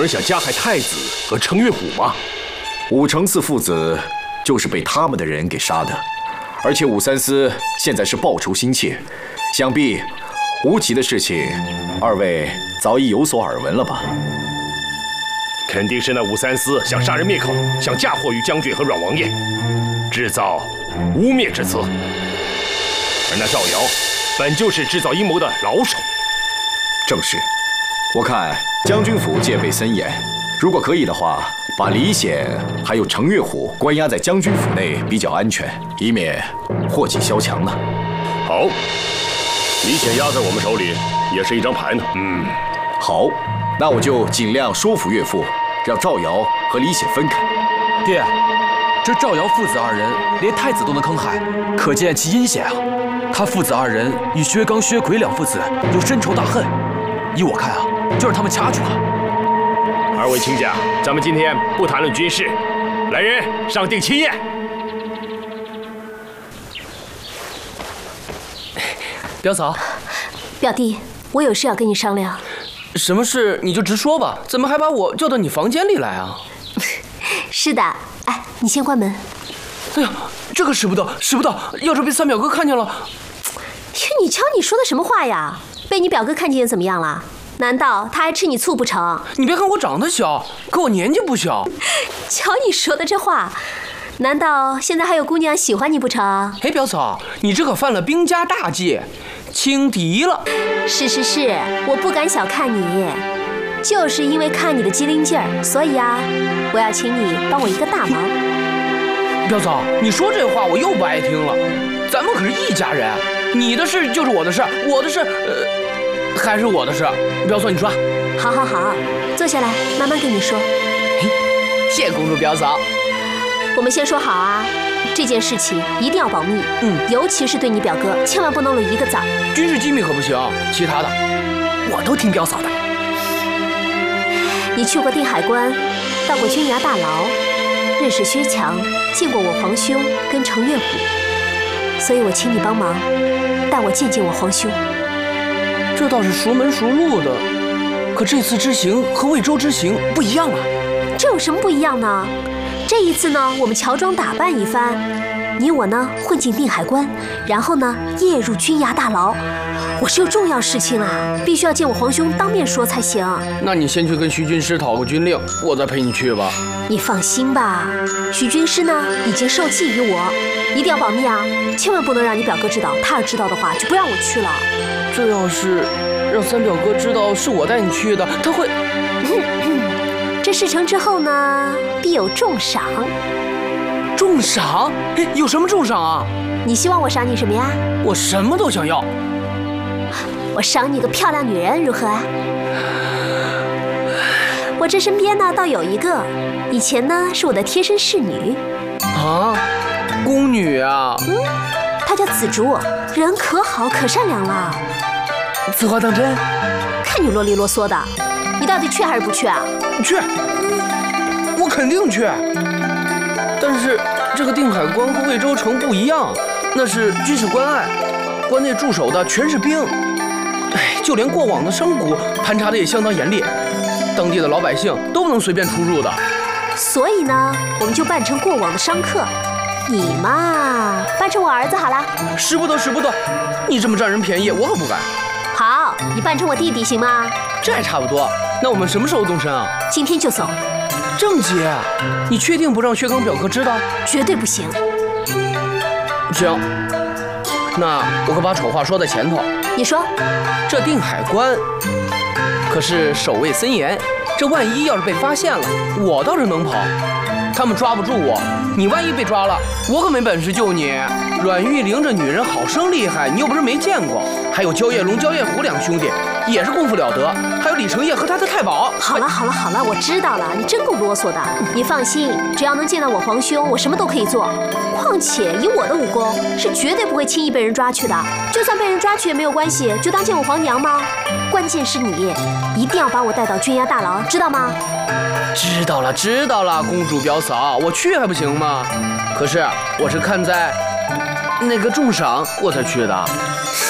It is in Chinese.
人想加害太子和程月虎吗？ 武承嗣父子就是被他们的人给杀的，而且武三思现在是报仇心切，想必吴奇的事情，二位早已有所耳闻了吧？ 肯定是那武三思想杀人灭口，想嫁祸于将军和阮王爷，制造污蔑之词。而那赵瑶本就是制造阴谋的老手。 正是，我看将军府戒备森严，如果可以的话，把李显还有程月虎关押在将军府内比较安全，以免祸起萧墙呢。 好，李显压在我们手里也是一张牌呢。 好，那我就尽量说服岳父，让赵瑶和李显分开。 爹，这赵瑶父子二人连太子都能坑害，可见其阴险啊！他父子二人与薛刚、薛奎两父子有深仇大恨，依我看啊，就让他们掐去吧。 二位亲家，咱们今天不谈论军事，来人，上定亲宴。 表嫂， 表弟，我有事要跟你商量。 什么事你就直说吧，怎么还把我叫到你房间里来啊？ 是的，哎，你先关门。 哎呀，这可使不得，使不得！要是被三表哥看见了， 你瞧你说的什么话呀？被你表哥看见又怎么样了？难道他还吃你醋不成？ 你别看我长得小，可我年纪不小。 瞧你说的这话，难道现在还有姑娘喜欢你不成？ 哎，表嫂，你这可犯了兵家大忌，轻敌了。 是，我不敢小看你，就是因为看你的机灵劲儿，所以啊，我要请你帮我一个大忙。 表嫂，你说这话我又不爱听了。咱们可是一家人，你的事就是我的事，我的事，还是我的事。表嫂，你说。 好，坐下来，慢慢跟你说。 谢公主表嫂。 我们先说好啊，这件事情一定要保密，尤其是对你表哥，千万不能露一个字儿。 军事机密可不行，其他的我都听表嫂的。 你去过定海关，到过军衙大牢，认识薛强，见过我皇兄跟程月虎，所以我请你帮忙，带我见我皇兄。 这倒是熟门熟路的，可这次之行和魏州之行不一样啊。 这有什么不一样呢？这一次呢，我们乔装打扮一番，你我呢混进定海关，然后呢夜入军衙大牢。我是有重要事情啊，必须要见我皇兄当面说才行。 那你先去跟徐军师讨个军令，我再陪你去吧。 你放心吧，徐军师呢已经受寄于我，一定要保密啊，千万不能让你表哥知道，他要知道的话就不让我去了。 这要是让三表哥知道是我带你去的，他会…… 这事成之后呢，必有重赏。 重赏？有什么重赏啊？ 你希望我赏你什么呀？ 我什么都想要。 我赏你个漂亮女人，如何啊？我这身边呢，倒有一个，以前呢是我的贴身侍女。 啊，宫女啊？ 她叫紫竹，人可好可善良了。 此话当真？ 看你啰里啰嗦的，你到底去还是不去啊？ 去，我肯定去。但是这个定海关和魏州城不一样，那是军事关隘，关内驻守的全是兵。就连过往的商贾盘查的也相当严厉，当地的老百姓都不能随便出入的。 所以呢，我们就扮成过往的商客，你嘛，扮成我儿子好了。 使不得，使不得！你这么占人便宜，我可不敢。 好，你扮成我弟弟行吗？ 这还差不多。那我们什么时候动身啊？ 今天就走。 正杰，你确定不让薛刚表哥知道？ 绝对不行。 行，那我可把丑话说在前头。 你说， 这定海关可是守卫森严，这万一要是被发现了，我倒是能跑，他们抓不住我。你万一被抓了，我可没本事救你。阮玉玲这女人好生厉害，你又不是没见过。还有焦叶龙、焦叶虎两兄弟，也是功夫了得。还有李成业和他的太保。 好了，我知道了，你真够啰嗦的。你放心，只要能见到我皇兄，我什么都可以做。况且以我的武功，是绝对不会轻易被人抓去的。就算被人抓去也没有关系，就当见我皇娘吗？关键是你一定要把我带到军衙大牢，知道吗？ 知道了，公主表嫂，我去还不行吗？可是我是看在那个重赏我才去的。